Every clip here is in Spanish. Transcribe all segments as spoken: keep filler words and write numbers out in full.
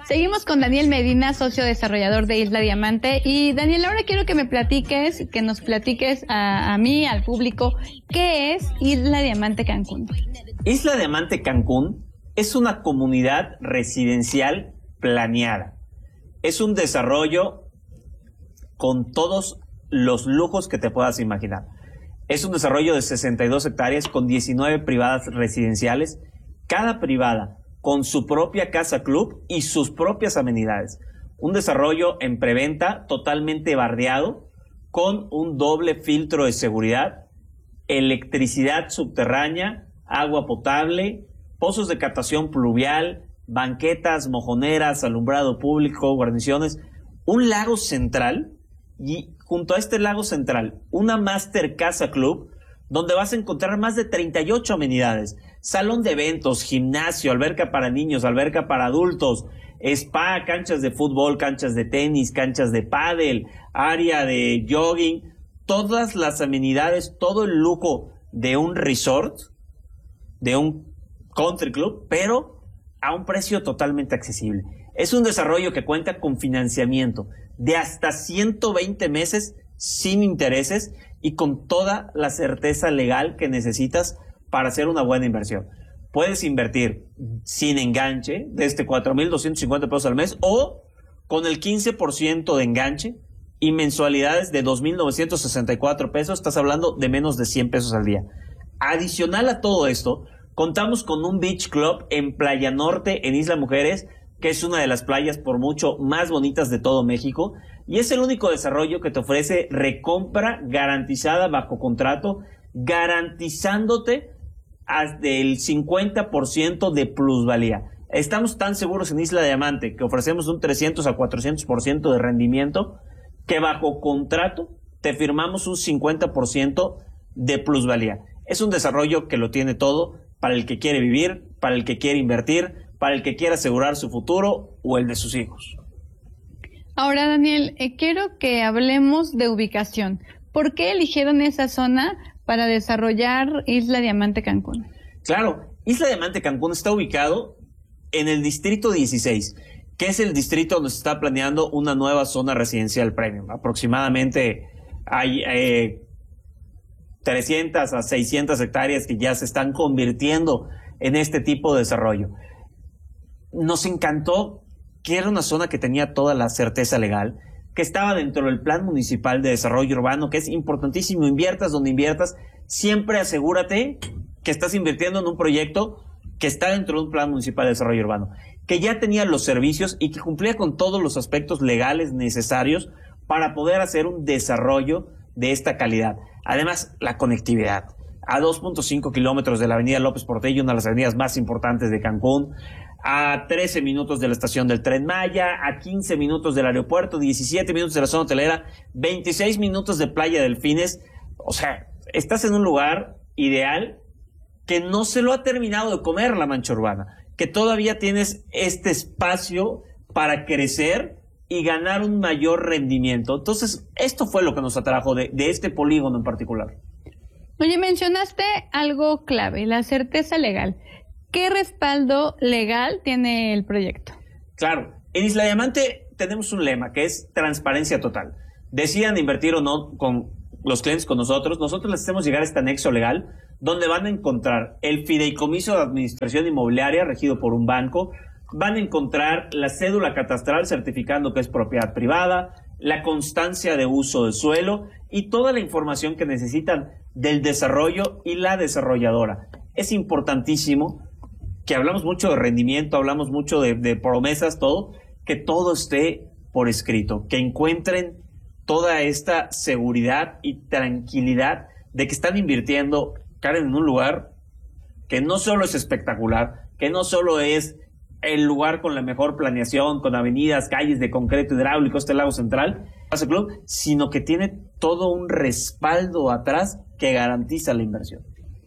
Seguimos con Daniel Medina, socio desarrollador de Isla Diamante. Y Daniel, ahora quiero que me platiques, que nos platiques a, a mí, al público, ¿qué es Isla Diamante Cancún? Isla Diamante Cancún es una comunidad residencial planeada. Es un desarrollo con todos los lujos que te puedas imaginar. Es un desarrollo de sesenta y dos hectáreas con diecinueve privadas residenciales, cada privada con su propia casa club y sus propias amenidades. Un desarrollo en preventa totalmente bardeado, con un doble filtro de seguridad, electricidad subterránea, agua potable, pozos de captación pluvial, banquetas, mojoneras, alumbrado público, guarniciones, un lago central y junto a este lago central una Master Casa Club donde vas a encontrar más de treinta y ocho amenidades, salón de eventos, gimnasio, alberca para niños, alberca para adultos, spa, canchas de fútbol, canchas de tenis, canchas de pádel, área de jogging, todas las amenidades, todo el lujo de un resort, de un country club, pero a un precio totalmente accesible. Es un desarrollo que cuenta con financiamiento de hasta ciento veinte meses sin intereses y con toda la certeza legal que necesitas para hacer una buena inversión. Puedes invertir sin enganche desde cuatro mil doscientos cincuenta pesos al mes o con el quince por ciento de enganche y mensualidades de dos mil novecientos sesenta y cuatro pesos. Estás hablando de menos de cien pesos al día. Adicional a todo esto, contamos con un beach club en Playa Norte, en Isla Mujeres, que es una de las playas por mucho más bonitas de todo México, y es el único desarrollo que te ofrece recompra garantizada bajo contrato, garantizándote hasta el cincuenta por ciento de plusvalía. Estamos tan seguros en Isla Diamante que ofrecemos un trescientos a cuatrocientos por ciento de rendimiento que bajo contrato te firmamos un cincuenta por ciento de plusvalía. Es un desarrollo que lo tiene todo para el que quiere vivir, para el que quiere invertir, para el que quiera asegurar su futuro o el de sus hijos. Ahora, Daniel, eh, quiero que hablemos de ubicación. ¿Por qué eligieron esa zona para desarrollar Isla Diamante Cancún? Claro, Isla Diamante Cancún está ubicado en el distrito dieciséis, que es el distrito donde se está planeando una nueva zona residencial premium. Aproximadamente hay eh, trescientas a seiscientas hectáreas que ya se están convirtiendo en este tipo de desarrollo. Nos encantó que era una zona que tenía toda la certeza legal, que estaba dentro del Plan Municipal de Desarrollo Urbano, que es importantísimo. Inviertas donde inviertas, siempre asegúrate que estás invirtiendo en un proyecto que está dentro de un Plan Municipal de Desarrollo Urbano, que ya tenía los servicios y que cumplía con todos los aspectos legales necesarios para poder hacer un desarrollo de esta calidad. Además, la conectividad. A dos punto cinco kilómetros de la avenida López Portillo, una de las avenidas más importantes de Cancún, a trece minutos de la estación del Tren Maya, a quince minutos del aeropuerto, diecisiete minutos de la zona hotelera, veintiséis minutos de Playa Delfines. O sea, estás en un lugar ideal que no se lo ha terminado de comer la mancha urbana, que todavía tienes este espacio para crecer y ganar un mayor rendimiento. Entonces, esto fue lo que nos atrajo de, de este polígono en particular. Oye, mencionaste algo clave, la certeza legal. ¿Qué respaldo legal tiene el proyecto? Claro, en Isla Diamante tenemos un lema que es transparencia total. Decidan invertir o no con los clientes con nosotros, nosotros les hacemos llegar este anexo legal donde van a encontrar el fideicomiso de administración inmobiliaria regido por un banco, van a encontrar la cédula catastral certificando que es propiedad privada, la constancia de uso del suelo y toda la información que necesitan del desarrollo y la desarrolladora. Es importantísimo que hablamos mucho de rendimiento, hablamos mucho de, de promesas, todo, que todo esté por escrito, que encuentren toda esta seguridad y tranquilidad de que están invirtiendo, Karen, en un lugar que no solo es espectacular, que no solo es el lugar con la mejor planeación, con avenidas, calles de concreto hidráulico, este lago central, Club, sino que tiene todo un respaldo atrás que garantiza la inversión.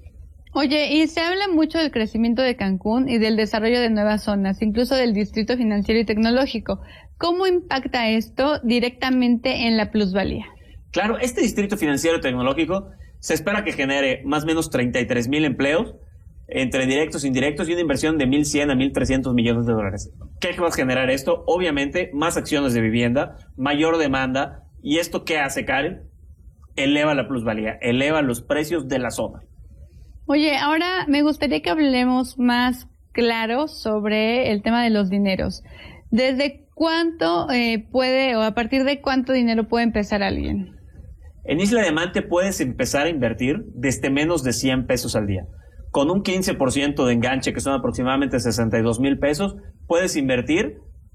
Oye, y se habla mucho del crecimiento de Cancún y del desarrollo de nuevas zonas, incluso del distrito financiero y tecnológico. ¿Cómo impacta esto directamente en la plusvalía? Claro, este distrito financiero y tecnológico se espera que genere más o menos treinta y tres mil empleos, entre directos e indirectos y una inversión de mil cien a mil trescientos millones de dólares. ¿Qué va a generar esto? Obviamente, más acciones de vivienda, mayor demanda. ¿Y esto qué hace, Karen? Eleva la plusvalía, eleva los precios de la zona. Oye, ahora me gustaría que hablemos más claro sobre el tema de los dineros. ¿Desde cuánto eh, puede o a partir de cuánto dinero puede empezar alguien? En Isla Diamante puedes empezar a invertir desde menos de cien pesos al día. Con un quince por ciento de enganche, que son aproximadamente sesenta y dos mil pesos, puedes invertir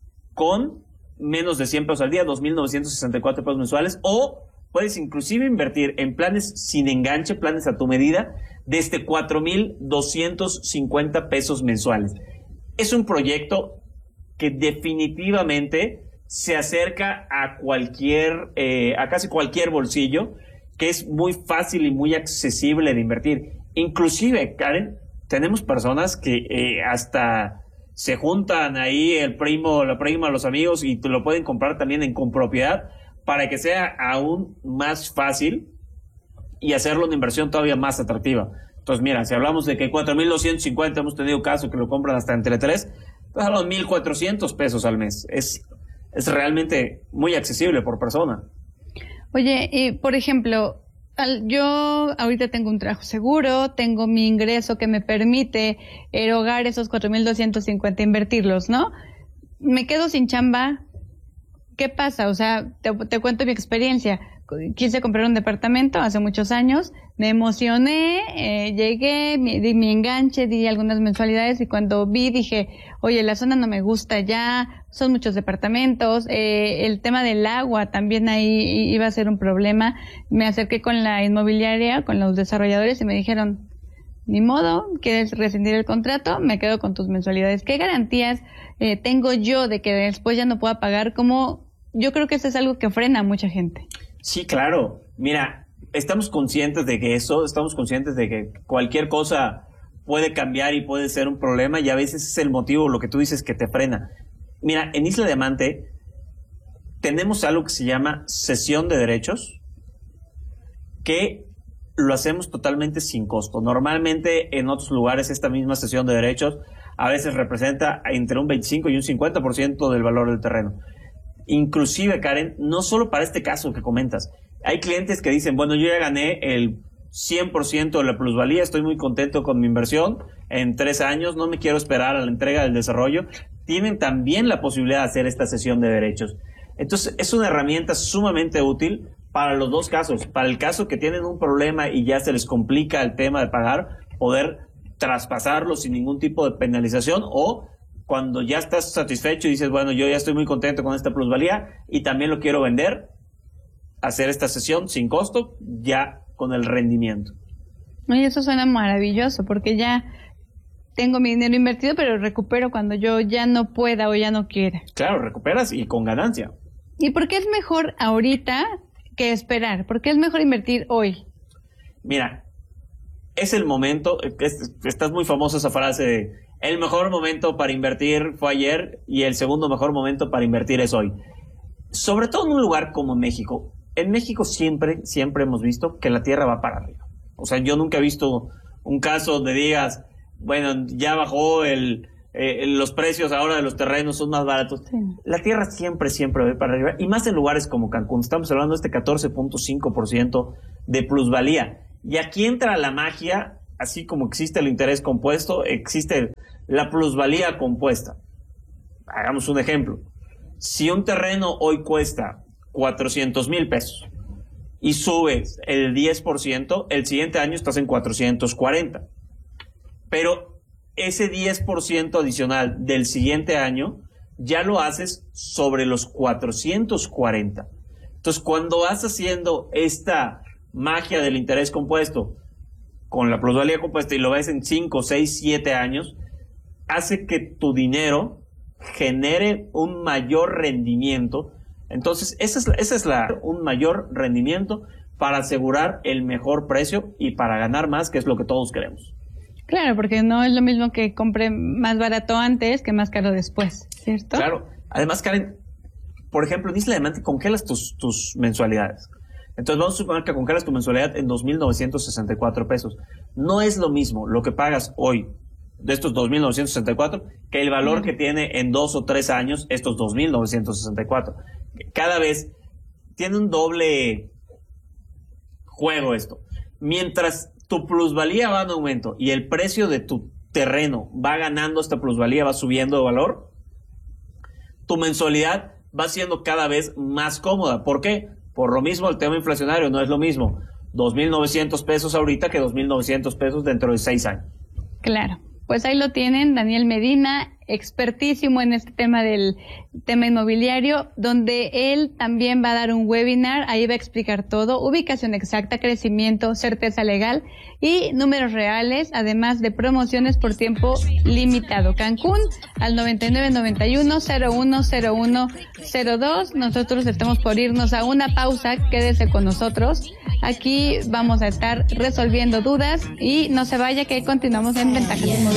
con menos de cien pesos al día, dos mil novecientos sesenta y cuatro pesos mensuales, o puedes inclusive invertir en planes sin enganche, planes a tu medida, desde cuatro mil doscientos cincuenta pesos mensuales. Es un proyecto que definitivamente se acerca a cualquier, eh, a casi cualquier bolsillo, que es muy fácil y muy accesible de invertir. Inclusive, Karen, tenemos personas que eh, hasta se juntan ahí el primo, la prima, los amigos y te lo pueden comprar también en compropiedad para que sea aún más fácil y hacerlo una inversión todavía más atractiva. Entonces, mira, si hablamos de que cuatro mil doscientos cincuenta, hemos tenido casos que lo compran hasta entre tres, pues hablamos de mil cuatrocientos pesos al mes. Es, es realmente muy accesible por persona. Oye, y por ejemplo, al, yo ahorita tengo un trabajo seguro, tengo mi ingreso que me permite erogar esos cuatro mil doscientos cincuenta, invertirlos, ¿no? Me quedo sin chamba. ¿Qué pasa? O sea, te, te cuento mi experiencia. Quise comprar un departamento hace muchos años, me emocioné, eh, llegué, mi, di mi enganche, di algunas mensualidades y cuando vi dije, oye, la zona no me gusta ya, son muchos departamentos, eh, el tema del agua también ahí iba a ser un problema. Me acerqué con la inmobiliaria, con los desarrolladores y me dijeron, ni modo, quieres rescindir el contrato, me quedo con tus mensualidades. ¿Qué garantías eh, tengo yo de que después ya no pueda pagar? Como yo creo que eso es algo que frena a mucha gente. Sí, claro. Mira, estamos conscientes de que eso, estamos conscientes de que cualquier cosa puede cambiar y puede ser un problema y a veces es el motivo, lo que tú dices, que te frena. Mira, en Isla Diamante tenemos algo que se llama cesión de derechos, que lo hacemos totalmente sin costo. Normalmente en otros lugares esta misma cesión de derechos a veces representa entre un veinticinco y un cincuenta por ciento del valor del terreno. Inclusive, Karen, no solo para este caso que comentas, hay clientes que dicen, bueno, yo ya gané el cien por ciento de la plusvalía, estoy muy contento con mi inversión en tres años, no me quiero esperar a la entrega del desarrollo. Tienen también la posibilidad de hacer esta cesión de derechos. Entonces, es una herramienta sumamente útil para los dos casos. Para el caso que tienen un problema y ya se les complica el tema de pagar, poder traspasarlo sin ningún tipo de penalización, o cuando ya estás satisfecho y dices, bueno, yo ya estoy muy contento con esta plusvalía y también lo quiero vender, hacer esta sesión sin costo, ya con el rendimiento. Oye, eso suena maravilloso, porque ya tengo mi dinero invertido, pero recupero cuando yo ya no pueda o ya no quiera. Claro, recuperas y con ganancia. ¿Y por qué es mejor ahorita que esperar? ¿Por qué es mejor invertir hoy? Mira, es el momento, es, estás muy famosa esa frase de el mejor momento para invertir fue ayer y el segundo mejor momento para invertir es hoy. Sobre todo en un lugar como México. En México siempre, siempre hemos visto que la tierra va para arriba. O sea, yo nunca he visto un caso donde digas, bueno, ya bajó el, eh, los precios ahora de los terrenos, son más baratos. Sí. La tierra siempre, siempre va para arriba. Y más en lugares como Cancún. Estamos hablando de este catorce punto cinco por ciento de plusvalía. Y aquí entra la magia. Así como existe el interés compuesto, existe la plusvalía compuesta. Hagamos un ejemplo. Si un terreno hoy cuesta cuatrocientos mil pesos y subes el diez por ciento, el siguiente año estás en cuatrocientos cuarenta. Pero ese diez por ciento adicional del siguiente año ya lo haces sobre los cuatrocientos cuarenta. Entonces, cuando vas haciendo esta magia del interés compuesto con la plusvalía compuesta y lo ves en cinco, seis, siete años, hace que tu dinero genere un mayor rendimiento. Entonces, esa es, esa es la, un mayor rendimiento para asegurar el mejor precio y para ganar más, que es lo que todos queremos. Claro, porque no es lo mismo que compre más barato antes que más caro después, ¿cierto? Claro. Además, Karen, por ejemplo, en Isla Diamante congelas tus, tus mensualidades. Entonces vamos a suponer que congelas tu mensualidad en dos mil novecientos sesenta y cuatro pesos. No es lo mismo lo que pagas hoy de estos dos mil novecientos sesenta y cuatro que el valor que tiene en dos o tres años estos dos mil novecientos sesenta y cuatro. Cada vez tiene un doble juego esto. Mientras tu plusvalía va en aumento y el precio de tu terreno va ganando esta plusvalía, va subiendo de valor, tu mensualidad va siendo cada vez más cómoda. ¿Por qué? Por lo mismo el tema inflacionario, no es lo mismo dos mil novecientos pesos ahorita que dos mil novecientos pesos dentro de seis años. Claro. Pues ahí lo tienen, Daniel Medina, expertísimo en este tema del tema inmobiliario, donde él también va a dar un webinar, ahí va a explicar todo, ubicación exacta, crecimiento, certeza legal y números reales, además de promociones por tiempo limitado. Cancún al noventa y nueve noventa y uno cero uno cero uno cero dos. Nosotros estamos por irnos a una pausa, quédese con nosotros. Aquí vamos a estar resolviendo dudas y no se vaya que continuamos en Ventajas Inmobiliarias.